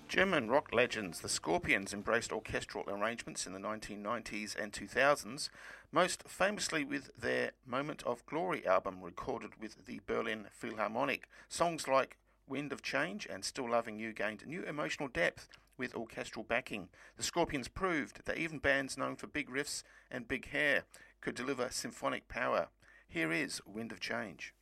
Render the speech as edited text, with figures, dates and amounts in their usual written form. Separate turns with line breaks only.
German rock legends the Scorpions embraced orchestral arrangements in the 1990s and 2000s, most famously with their Moment of Glory album recorded with the Berlin Philharmonic. Songs like Wind of Change and Still Loving You gained new emotional depth with orchestral backing. The Scorpions proved that even bands known for big riffs and big hair could deliver symphonic power. Here is Wind of Change.